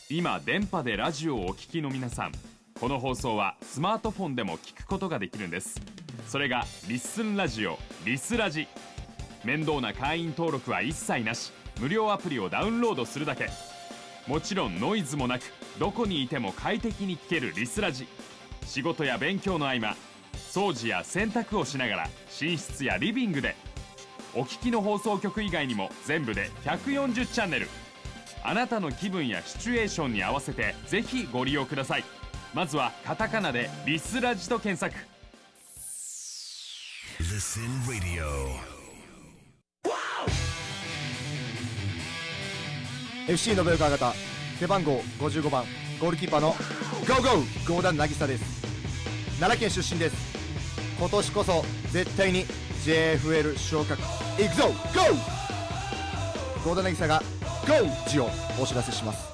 今電波でラジオをお聞きの皆さん、この放送はスマートフォンでも聞くことができるんです。それがリッスンラジオ、リスラジ。面倒な会員登録は一切なし、無料アプリをダウンロードするだけ。もちろんノイズもなく、どこにいても快適に聞けるリスラジ。仕事や勉強の合間、掃除や洗濯をしながら寝室やリビングで。お聞きの放送局以外にも全部で140チャンネル。あなたの気分やシチュエーションに合わせてぜひご利用ください。まずはカタカナでリスラジと検索。 Listen Radio。 FC 延岡方背番号55番ゴールキーパーのゴーゴー合田渚です。奈良県出身です。今年こそ絶対に JFL 昇格いくぞゴー。合田渚がゴー字をお知らせします。